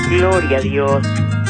Gloria a Dios.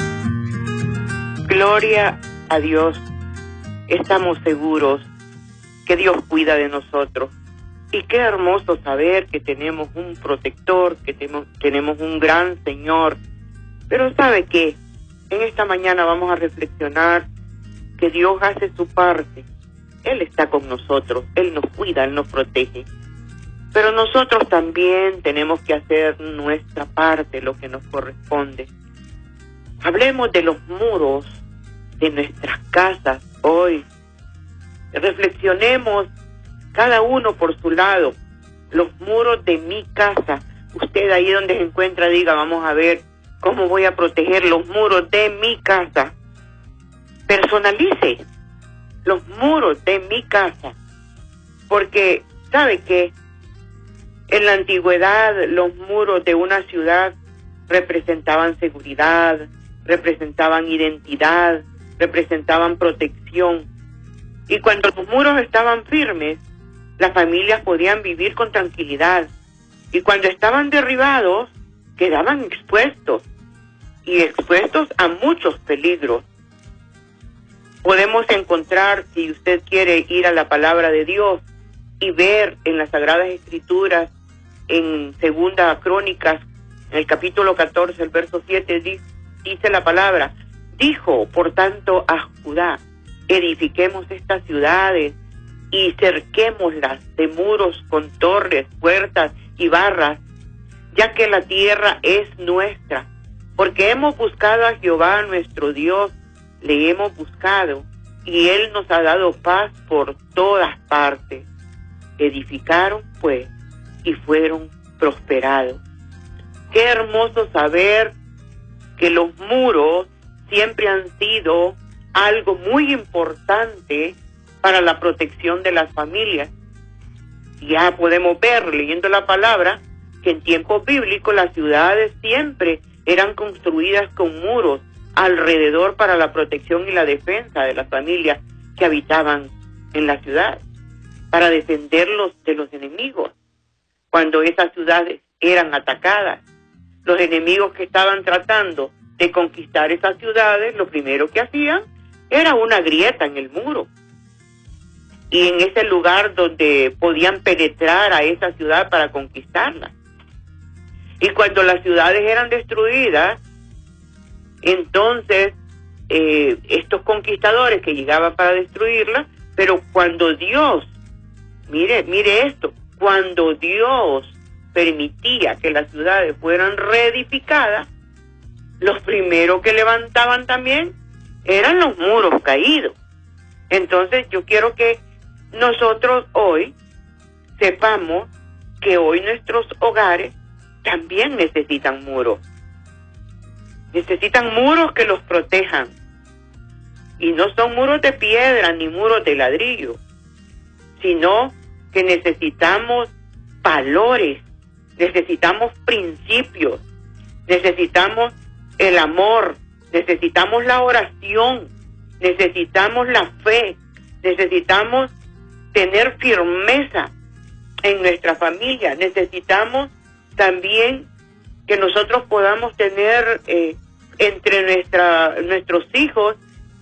Gloria a Dios. Estamos seguros que Dios cuida de nosotros. Y qué hermoso saber que tenemos un protector, que tenemos un gran Señor. Pero ¿sabe qué? En esta mañana vamos a reflexionar que Dios hace su parte. Él está con nosotros, Él nos cuida, Él nos protege. Pero nosotros también tenemos que hacer nuestra parte, lo que nos corresponde. Hablemos de los muros de nuestras casas hoy. Reflexionemos cada uno por su lado. Los muros de mi casa. Usted ahí donde se encuentra diga, vamos a ver cómo voy a proteger los muros de mi casa. Personalice los muros de mi casa. Porque, ¿sabe qué? En la antigüedad, los muros de una ciudad representaban seguridad, representaban identidad, representaban protección. Y cuando los muros estaban firmes, las familias podían vivir con tranquilidad. Y cuando estaban derribados, quedaban expuestos, y expuestos a muchos peligros. Podemos encontrar, si usted quiere ir a la palabra de Dios y ver en las Sagradas Escrituras, en Segunda Crónicas, en el capítulo 14, el verso 7, dice la palabra, dijo, por tanto, a Judá, edifiquemos estas ciudades y cerquémoslas de muros con torres, puertas y barras, ya que la tierra es nuestra, porque hemos buscado a Jehová nuestro Dios, le hemos buscado, y Él nos ha dado paz por todas partes. Edificaron, pues, y fueron prosperados. Qué hermoso saber que los muros siempre han sido algo muy importante para la protección de las familias. Ya podemos ver, leyendo la palabra, que en tiempos bíblicos las ciudades siempre eran construidas con muros alrededor para la protección y la defensa de las familias que habitaban en la ciudad, para defenderlos de los enemigos. Cuando esas ciudades eran atacadas, los enemigos que estaban tratando de conquistar esas ciudades, lo primero que hacían era una grieta en el muro. Y en ese lugar donde podían penetrar a esa ciudad para conquistarla. Y cuando las ciudades eran destruidas, entonces estos conquistadores que llegaban para destruirla, pero cuando Dios, mire esto, cuando Dios permitía que las ciudades fueran reedificadas, los primeros que levantaban también eran los muros caídos. Entonces yo quiero que nosotros hoy sepamos que hoy nuestros hogares también necesitan muros. Necesitan muros que los protejan. Y no son muros de piedra ni muros de ladrillo, sino que necesitamos valores, necesitamos principios, necesitamos el amor, necesitamos la oración, necesitamos la fe, necesitamos tener firmeza en nuestra familia, necesitamos también que nosotros podamos tener entre nuestros hijos,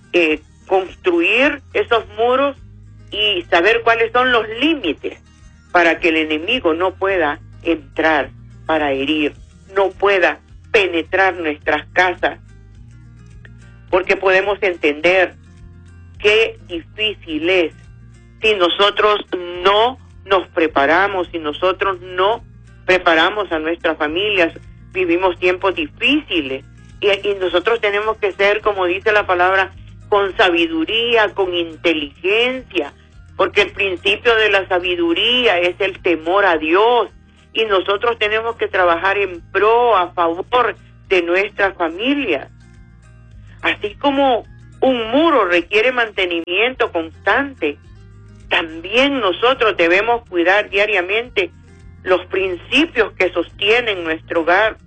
construir esos muros y saber cuáles son los límites para que el enemigo no pueda entrar para herir, no pueda penetrar nuestras casas, porque podemos entender qué difícil es si nosotros no nos preparamos, si nosotros no preparamos a nuestras familias. Vivimos tiempos difíciles y nosotros tenemos que ser, como dice la palabra, con sabiduría, con inteligencia, porque el principio de la sabiduría es el temor a Dios, y nosotros tenemos que trabajar en pro, a favor de nuestra familia. Así como un muro requiere mantenimiento constante, también nosotros debemos cuidar diariamente los principios que sostienen nuestro hogar.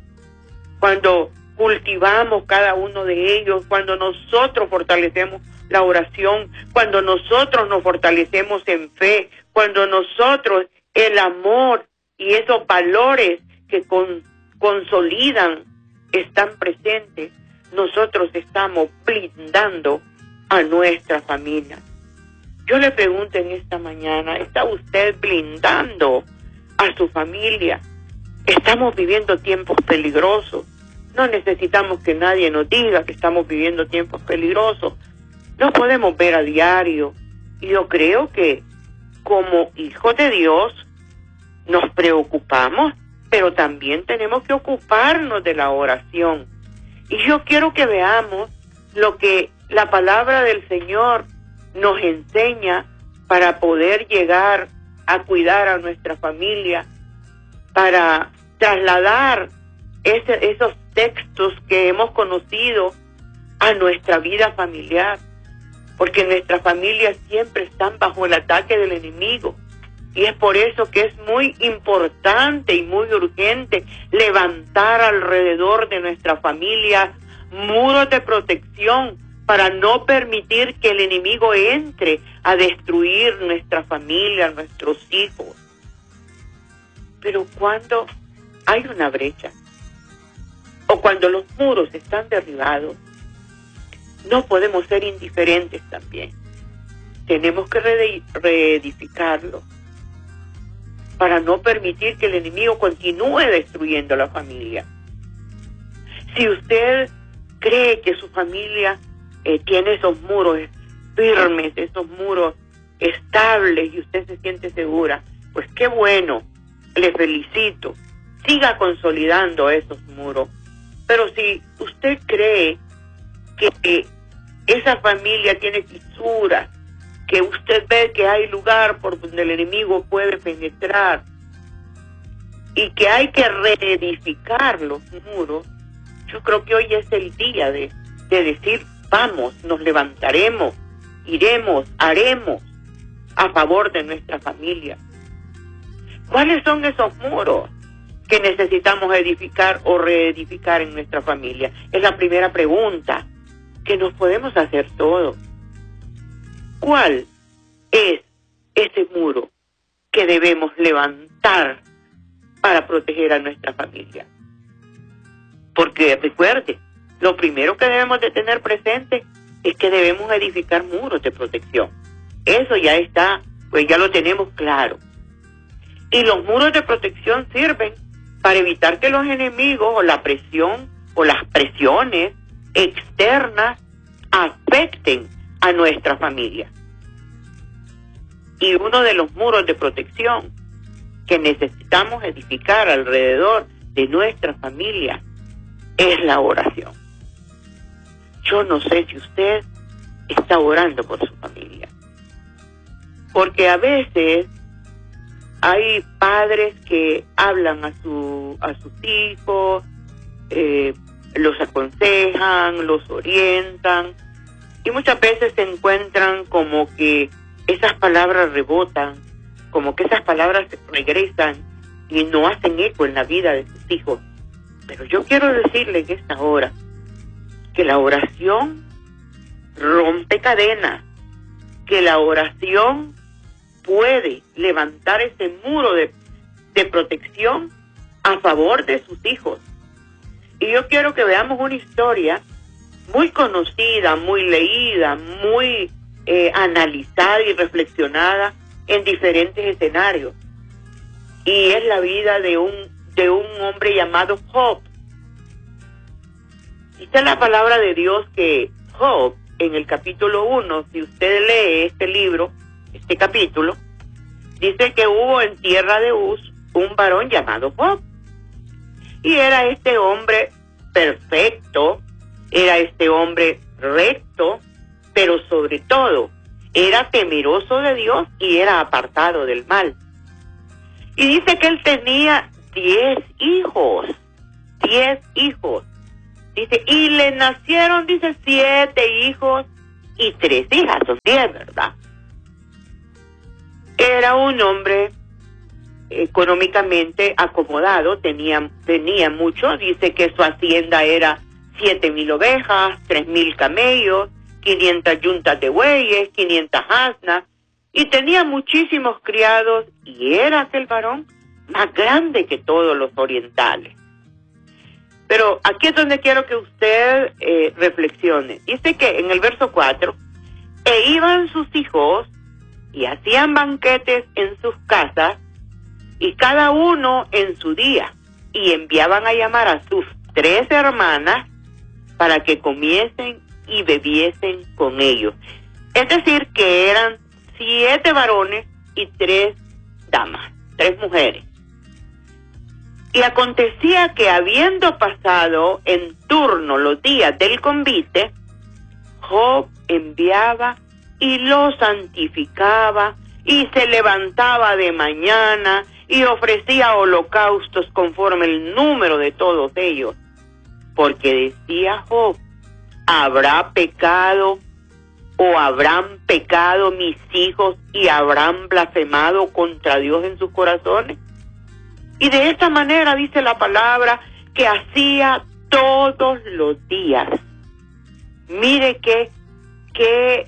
Cuando cultivamos cada uno de ellos, cuando nosotros fortalecemos la oración, cuando nosotros nos fortalecemos en fe, cuando nosotros el amor y esos valores que consolidan están presentes, nosotros estamos blindando a nuestra familia. Yo le pregunto en esta mañana, ¿está usted blindando a su familia? Estamos viviendo tiempos peligrosos. No necesitamos que nadie nos diga que estamos viviendo tiempos peligrosos. Nos podemos ver a diario. Y yo creo que como hijos de Dios nos preocupamos, pero también tenemos que ocuparnos de la oración. Y yo quiero que veamos lo que la palabra del Señor nos enseña para poder llegar a cuidar a nuestra familia, para trasladar esos textos que hemos conocido a nuestra vida familiar, porque nuestras familias siempre están bajo el ataque del enemigo, y es por eso que es muy importante y muy urgente levantar alrededor de nuestra familia muros de protección para no permitir que el enemigo entre a destruir nuestra familia, nuestros hijos. Pero cuando hay una brecha, o cuando los muros están derribados, no podemos ser indiferentes también. Tenemos que reedificarlo para no permitir que el enemigo continúe destruyendo la familia. Si usted cree que su familia tiene esos muros firmes, esos muros estables, y usted se siente segura, pues qué bueno, le felicito. Siga consolidando esos muros. Pero si usted cree que esa familia tiene fisuras, que usted ve que hay lugar por donde el enemigo puede penetrar y que hay que reedificar los muros, yo creo que hoy es el día de decir, vamos, nos levantaremos, iremos, haremos a favor de nuestra familia. ¿Cuáles son esos muros que necesitamos edificar o reedificar en nuestra familia? Es la primera pregunta que nos podemos hacer todos. ¿Cuál es ese muro que debemos levantar para proteger a nuestra familia? Porque recuerde, lo primero que debemos de tener presente es que debemos edificar muros de protección. Eso ya está, pues ya lo tenemos claro. Y los muros de protección sirven para evitar que los enemigos o la presión o las presiones externas afecten a nuestra familia. Y uno de los muros de protección que necesitamos edificar alrededor de nuestra familia es la oración. Yo no sé si usted está orando por su familia, porque a veces hay padres que hablan a sus hijos, los aconsejan, los orientan, y muchas veces se encuentran como que esas palabras rebotan, como que esas palabras regresan y no hacen eco en la vida de sus hijos. Pero yo quiero decirle en esta hora que la oración rompe cadenas, que la oración puede levantar ese muro de protección a favor de sus hijos. Y yo quiero que veamos una historia muy conocida, muy leída, muy analizada y reflexionada en diferentes escenarios. Y es la vida de un hombre llamado Job. Dice la palabra de Dios que Job, en el capítulo 1, si usted lee este libro, este capítulo, dice que hubo en tierra de Uz un varón llamado Job. Y era este hombre perfecto, era este hombre recto, pero sobre todo era temeroso de Dios y era apartado del mal. Y dice que él tenía 10 hijos. Dice, y le nacieron, dice, 7 hijos y 3 hijas, son 10, ¿verdad? Era un hombre económicamente acomodado, tenía mucho, dice que su hacienda era 7,000 ovejas, 3,000 camellos, 500 yuntas de bueyes, 500 asnas, y tenía muchísimos criados, y era aquel varón más grande que todos los orientales. Pero aquí es donde quiero que usted reflexione. Dice que en el verso 4, e iban sus hijos y hacían banquetes en sus casas, y cada uno en su día, y enviaban a llamar a sus 3 hermanas para que comiesen y bebiesen con ellos. Es decir, que eran 7 varones y 3 damas, 3 mujeres. Y acontecía que habiendo pasado en turno los días del convite, Job enviaba y los santificaba, y se levantaba de mañana y ofrecía holocaustos conforme el número de todos ellos. Porque decía Job, ¿habrá pecado o habrán pecado mis hijos y habrán blasfemado contra Dios en sus corazones? Y de esta manera dice la palabra que hacía todos los días. Mire qué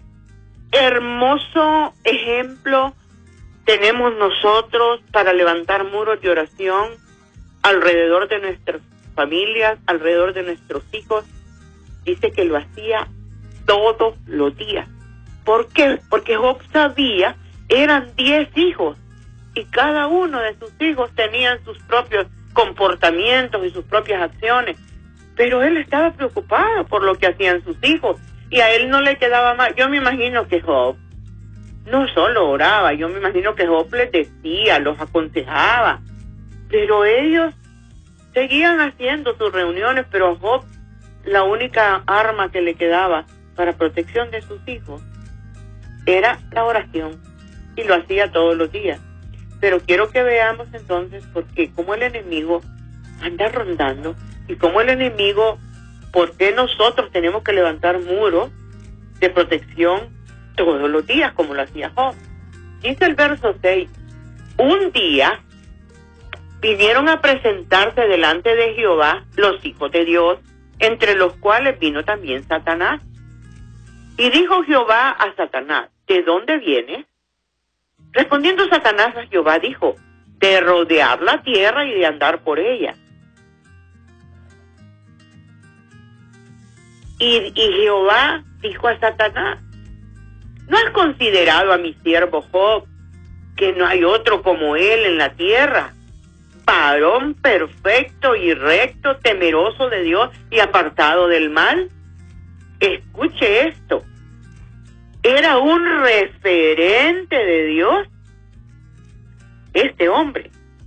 hermoso ejemplo tenemos nosotros para levantar muros de oración alrededor de nuestras familias, alrededor de nuestros hijos. Dice que lo hacía todos los días. ¿Por qué? Porque Job sabía, eran 10 hijos, y cada uno de sus hijos tenían sus propios comportamientos y sus propias acciones. Pero él estaba preocupado por lo que hacían sus hijos, y a él no le quedaba más. Yo me imagino que Job no solo oraba, yo me imagino que Job les decía, los aconsejaba, pero ellos seguían haciendo sus reuniones, pero a Job la única arma que le quedaba para protección de sus hijos era la oración, y lo hacía todos los días. Pero quiero que veamos entonces porque como el enemigo anda rondando, y como el enemigo, ¿por qué nosotros tenemos que levantar muros de protección todos los días como lo hacía Job? Dice el verso 6, un día vinieron a presentarse delante de Jehová los hijos de Dios, entre los cuales vino también Satanás. Y dijo Jehová a Satanás, ¿de dónde vienes? Respondiendo Satanás a Jehová dijo, de rodear la tierra y de andar por ella. Y Jehová dijo a Satanás, ¿no has considerado a mi siervo Job, que no hay otro como él en la tierra? Varón perfecto y recto, temeroso de Dios y apartado del mal. Escuche esto. Era un referente de Dios. Este hombre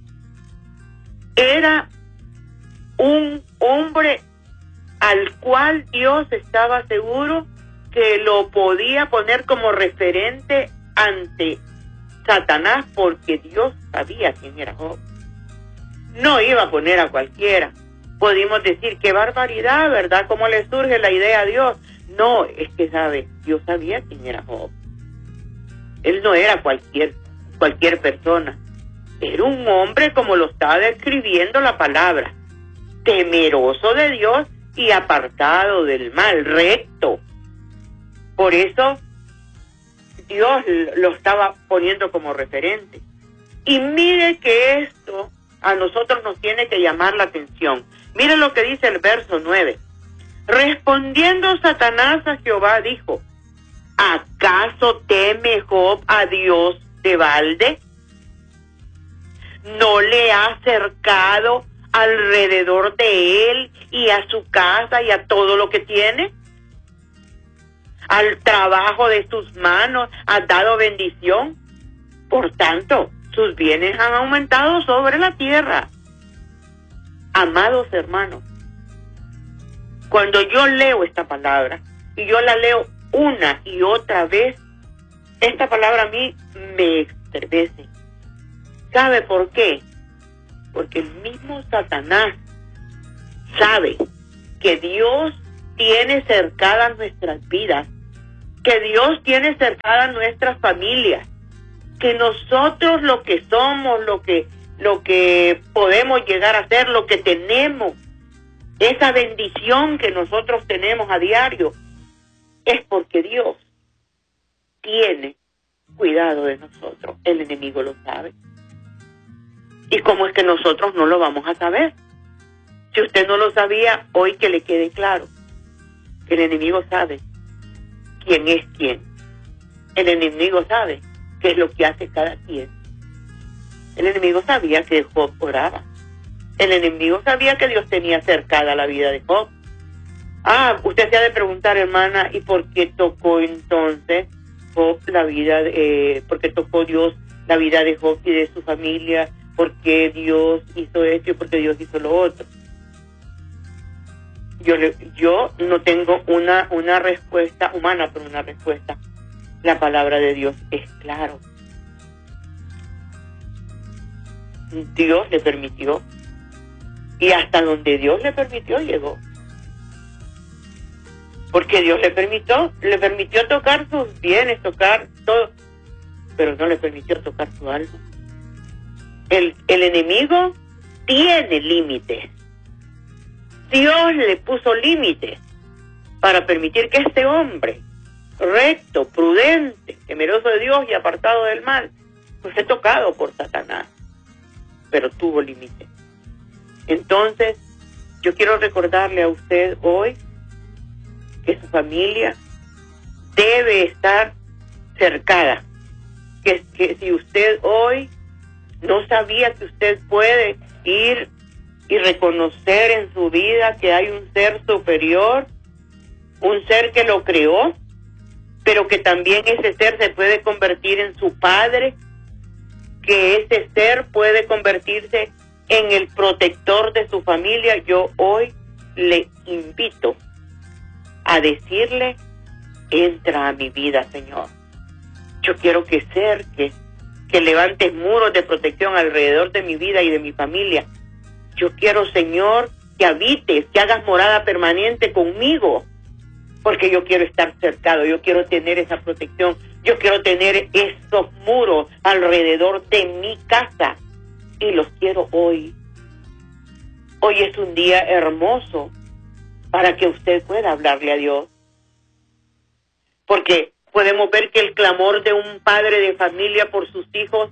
era un hombre al cual Dios estaba seguro que lo podía poner como referente ante Satanás, porque Dios sabía quién era Job. No iba a poner a cualquiera. Podemos decir, qué barbaridad, ¿verdad? ¿Cómo le surge la idea a Dios? No, es que sabe, Dios sabía quién era Job. Él no era cualquier persona. Era un hombre como lo está describiendo la palabra, temeroso de Dios y apartado del mal, recto. Por eso Dios lo estaba poniendo como referente. Y mire que esto a nosotros nos tiene que llamar la atención. Mire lo que dice el verso 9. Respondiendo Satanás a Jehová dijo, ¿acaso teme Job a Dios de balde? ¿No le ha cercado alrededor de él y a su casa y a todo lo que tiene? Al trabajo de sus manos ha dado bendición. Por tanto, sus bienes han aumentado sobre la tierra. Amados hermanos, cuando yo leo esta palabra, y yo la leo una y otra vez, esta palabra a mí me estremece. ¿Sabe por qué? Porque el mismo Satanás sabe que Dios tiene cercadas nuestras vidas, que Dios tiene cercadas nuestras familias, que nosotros lo que somos, lo que podemos llegar a ser, lo que tenemos, esa bendición que nosotros tenemos a diario, es porque Dios tiene cuidado de nosotros. El enemigo lo sabe. ¿Y cómo es que nosotros no lo vamos a saber? Si usted no lo sabía, hoy que le quede claro que el enemigo sabe quién es quién. El enemigo sabe qué es lo que hace cada quien. El enemigo sabía que Job oraba. El enemigo sabía que Dios tenía cercada la vida de Job. Usted se ha de preguntar, hermana, ¿y por qué tocó entonces Job por qué tocó Dios la vida de Job y de su familia? ¿Por qué Dios hizo esto y por qué Dios hizo lo otro? Yo no tengo una respuesta humana, pero una respuesta. La palabra de Dios es claro. Dios le permitió. Y hasta donde Dios le permitió llegó. Porque Dios le permitió tocar sus bienes, tocar todo, pero no le permitió tocar su alma. El enemigo tiene límites. Dios le puso límites para permitir que este hombre, recto, prudente, temeroso de Dios y apartado del mal, fuese tocado por Satanás. Pero tuvo límites. Entonces, yo quiero recordarle a usted hoy que su familia debe estar cercada. Que si usted hoy no sabía que usted puede ir y reconocer en su vida que hay un ser superior, un ser que lo creó, pero que también ese ser se puede convertir en su padre, que ese ser puede convertirse en el protector de su familia, yo hoy le invito a decirle: entra a mi vida, Señor. Yo quiero que levantes muros de protección alrededor de mi vida y de mi familia. Yo quiero, Señor, que habites, que hagas morada permanente conmigo, porque yo quiero estar cercado, yo quiero tener esa protección, yo quiero tener esos muros alrededor de mi casa, y los quiero hoy. Hoy es un día hermoso para que usted pueda hablarle a Dios, porque podemos ver que el clamor de un padre de familia por sus hijos,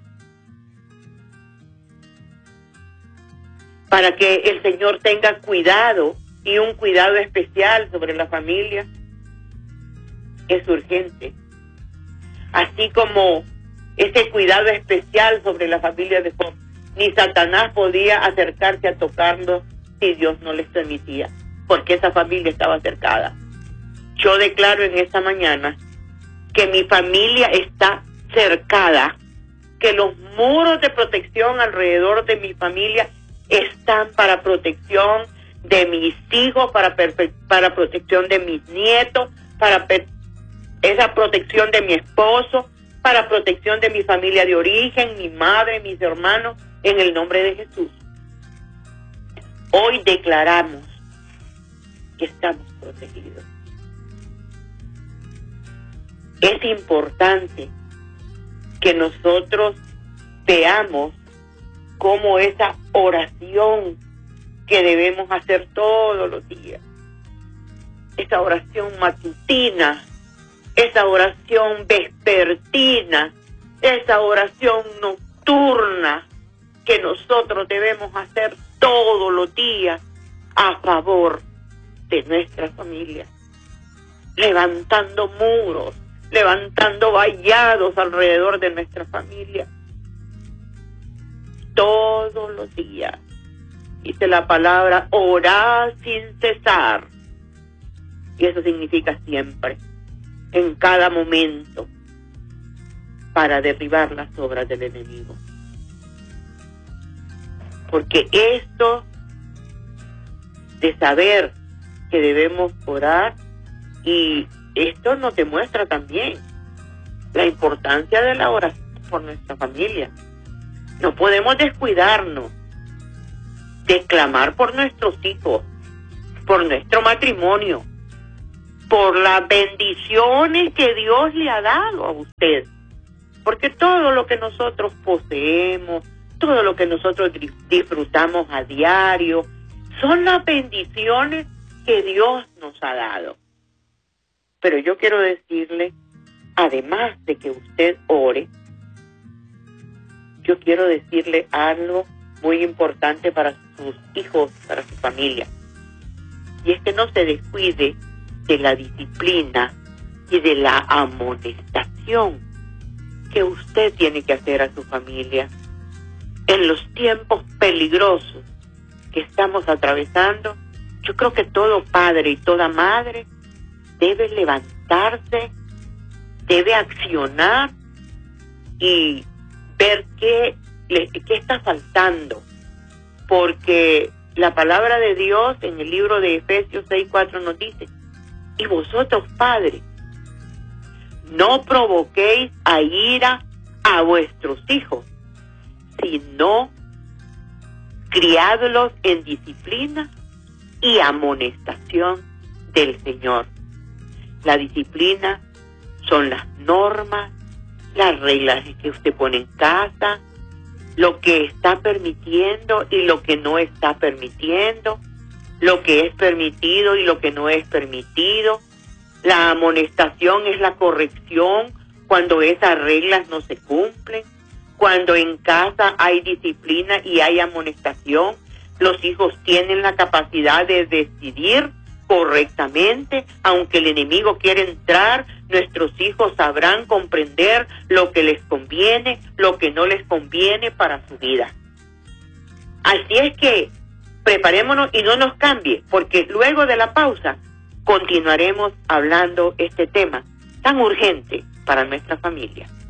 para que el Señor tenga cuidado y un cuidado especial sobre la familia, es urgente. Así como ese cuidado especial sobre la familia de Job, ni Satanás podía acercarse a tocarlo si Dios no les permitía, porque esa familia estaba cercada. Yo declaro en esta mañana que mi familia está cercada, que los muros de protección alrededor de mi familia están para protección de mis hijos, para protección de mis nietos, para esa protección de mi esposo, para protección de mi familia de origen, mi madre, mis hermanos, en el nombre de Jesús. Hoy declaramos que estamos protegidos. Es importante que nosotros veamos cómo esa oración que debemos hacer todos los días, esa oración matutina, esa oración vespertina, esa oración nocturna que nosotros debemos hacer todos los días a favor de nuestra familia, levantando muros, levantando vallados alrededor de nuestra familia. Todos los días, dice la palabra, orar sin cesar. Y eso significa siempre, en cada momento, para derribar las obras del enemigo. Porque esto de saber que debemos orar, y esto nos demuestra también la importancia de la oración por nuestra familia. No podemos descuidarnos de clamar por nuestros hijos, por nuestro matrimonio, por las bendiciones que Dios le ha dado a usted. Porque todo lo que nosotros poseemos, todo lo que nosotros disfrutamos a diario, son las bendiciones que Dios nos ha dado. Pero yo quiero decirle, además de que usted ore, yo quiero decirle algo muy importante para sus hijos, para su familia. Y es que no se descuide de la disciplina y de la amonestación que usted tiene que hacer a su familia. En los tiempos peligrosos que estamos atravesando, yo creo que todo padre y toda madre debe levantarse, debe accionar y ver qué está faltando, porque la palabra de Dios en el libro de Efesios 6:4 nos dice: y vosotros, padres, no provoquéis a ira a vuestros hijos, sino criádlos en disciplina y amonestación del Señor. La disciplina son las normas, las reglas que usted pone en casa, lo que está permitiendo y lo que no está permitiendo, lo que es permitido y lo que no es permitido. La amonestación es la corrección cuando esas reglas no se cumplen. Cuando en casa hay disciplina y hay amonestación, los hijos tienen la capacidad de decidir correctamente. Aunque el enemigo quiera entrar, nuestros hijos sabrán comprender lo que les conviene, lo que no les conviene para su vida. Así es que preparémonos y no nos cambie, porque luego de la pausa continuaremos hablando este tema tan urgente para nuestra familia.